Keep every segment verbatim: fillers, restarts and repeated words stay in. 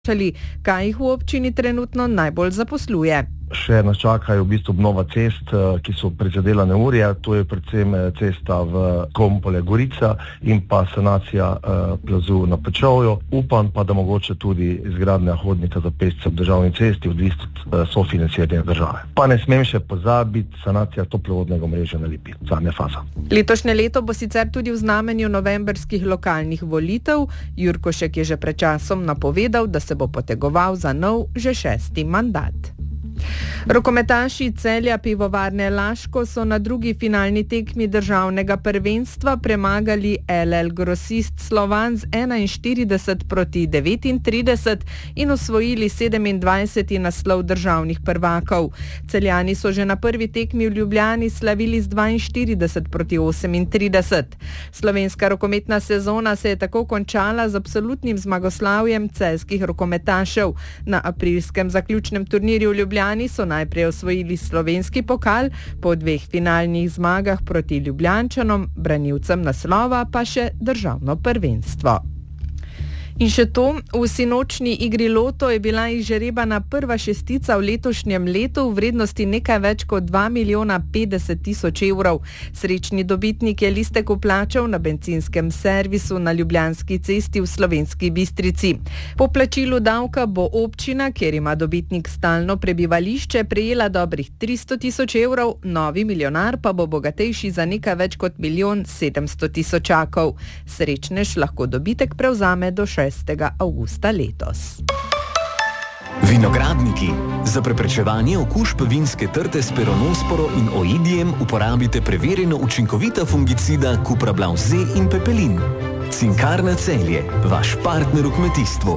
kaj jih v občini trenutno najbolj zaposluje. Še nas čakajo v bistvu obnova cest, ki so prizadela neurja, to je predvsem cesta v Kompole-Gorica in pa sanacija uh, plazu na Pečovju. Upam pa, da mogoče tudi izgradnja hodnika za pešce v državni cesti, odvisno od uh, sofinanciranja države. Pa ne smem še pozabiti sanacija toplovodnega omrežja na Lipi, zadnja faza. Letošnje leto bo sicer tudi v znamenju novembrskih lokalnih volitev. Jurkošek je že pred časom napovedal, da se bo potegoval za nov, že šesti mandat. Rokometaši Celja Pivovarne Laško so na drugi finalni tekmi državnega prvenstva premagali L L Grosist Slovan z enainštirideset proti devetintrideset in osvojili sedemindvajseti naslov državnih prvakov. Celjani so že na prvi tekmi v Ljubljani slavili z dvainštirideset proti osemintrideset. Slovenska rokometna sezona se je tako končala z absolutnim zmagoslavjem celjskih rokometašev. Na aprilskem zaključnem turnirju v Ljubljani so najprej osvojili slovenski pokal, po dveh finalnih zmagah proti Ljubljančanom, branilcem naslova pa še državno prvenstvo. In še to, v sinočni igri Loto je bila izžrebana prva šestica v letošnjem letu v vrednosti nekaj več kot dva milijona petdeset tisoč evrov. Srečni dobitnik je listek vplačal na bencinskem servisu na Ljubljanski cesti v Slovenski Bistrici. Po plačilu davka bo občina, kjer ima dobitnik stalno prebivališče, prejela dobrih tristo tisoč evrov, novi milijonar pa bo bogatejši za nekaj več kot milijon sedemsto tisočakov. Srečnež lahko dobitek prevzame do šestega avgusta letos. Vinogradniki. Za preprečevanje okužb vinske trte s peronosporo in oidijem uporabite preverjeno učinkovita fungicida Kuprablav Z in Pepelin. Cinkarna Celje, vaš partner v kmetijstvu.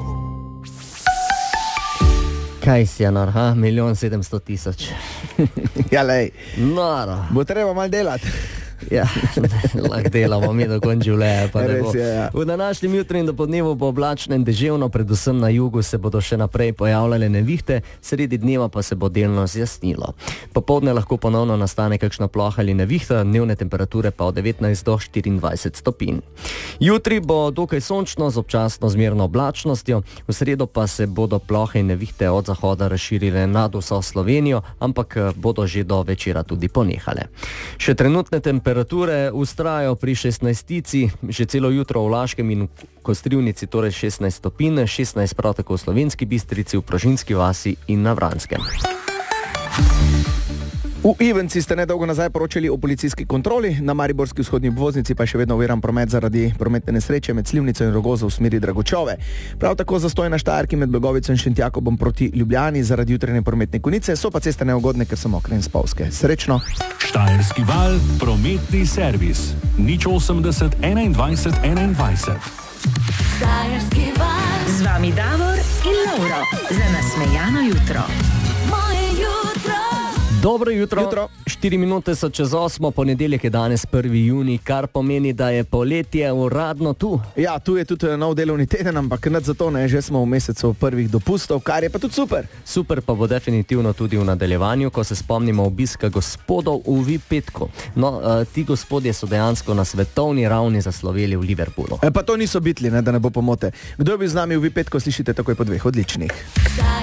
Kaj si je nor, ha? Milijon sedemsto tisoč. Ja, lej. Noro. Bo treba mal delati. Ja, lahko delamo, mi do konč življenja. Res je, ja. V današnjem jutrim dopodnevu bo oblačno in deževno, predvsem na jugu se bodo še naprej pojavljale nevihte, sredi dneva pa se bo delno zjasnilo. Popoldne lahko ponovno nastane kakšna ploha ali nevihta, dnevne temperature pa od devetnajst do štiriindvajset stopinj. Jutri bo dokaj sončno z občasno zmerno oblačnostjo, v sredo pa se bodo plohe in nevihte od zahoda razširile nad vso Slovenijo, ampak bodo že do večera tudi ponehale. Še trenutne temperature Temperature ustrajajo pri šestnajstici, že celo jutro v Laškem in Kostrivnici, torej šestnajst stopinj, šestnajst prav tako v Slovenski Bistrici, v Prožinski vasi in na Vranskem. V Ivenci ste nedolgo nazaj poročali o policijski kontroli, na mariborski vzhodni obvoznici pa je še vedno oviran promet zaradi prometne nesreče med Slivnico in Rogozo v smeri Dragočove. Prav tako zastoj na Štajerki med Blagovico in Šentjakobom proti Ljubljani zaradi jutranje prometne konice, so pa ceste neugodne, ker so mokre in spolzke. Srečno! Štajerski val, prometni servis. nič osemdeset enaindvajset enaindvajset. Štajerski val. Z vami Davor in Lauro. Za nasmejano jutro. Moje jutro. Dobro jutro. Jutro. Štiri minute so čez osmo, ponedeljek je danes prvi junij, kar pomeni, da je poletje uradno tu. Ja, tu je tudi nov delovni teden, ampak nad zato ne, že smo v mesecu prvih dopustov, kar je pa tudi super. Super pa bo definitivno tudi v nadaljevanju, ko se spomnimo obiska gospodov v Vipetku. No, ti gospodje so dejansko na svetovni ravni zasloveli v Liverpoolu. E, pa to niso bitli, ne, da ne bo pomote. Kdo je bil z nami v Vipetku, slišite takoj po dveh odličnih.